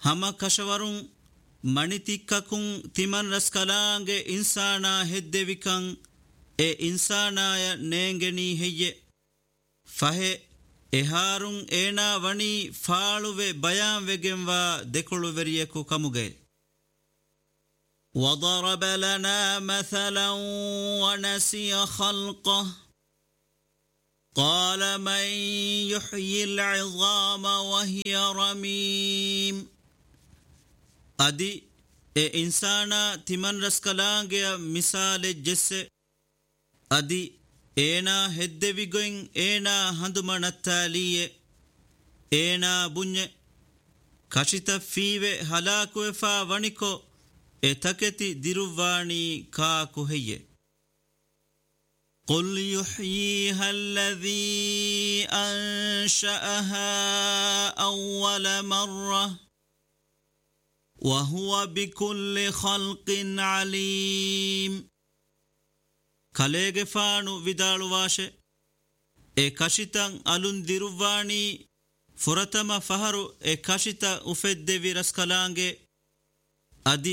hama kashawarun manitikkakun timan raskalange insana heddevikan e insanaya neengeni heye fahe eharun ena wani faaluve bayan vegenwa dekuluveriyeku kamuge وضرب لنا مثلا ونسي خلقه قال من يحيي العظام وهي رميم أدي إنسانا تمن رسكلانجيا مثال جس أدي إنا هدويغين إنا هندمان التالية إنا بني كشت فيوه هلاكو فا ونكو اتكتي ديرواني كاكو هي قل يحييها الذي أنشأها أول مرة وهو بكل خلق عليم كاليغ فانو vidaalu vaashe e kashitan alun diruwani furatama faharu e kashita ufedde viraskalange adi